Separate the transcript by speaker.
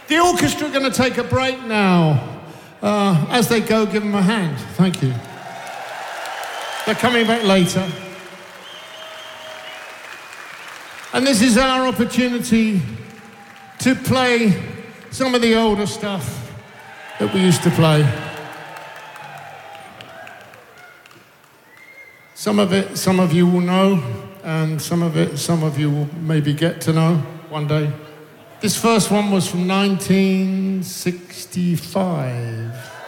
Speaker 1: The orchestra are going to take a break now. As they go, give them a hand. Thank you. They're coming back later. And this is our opportunity to play some of the older stuff that we used to play. Some of it, some of you will know, and some of it, some of you will maybe get to know one day. This first one was from 1965.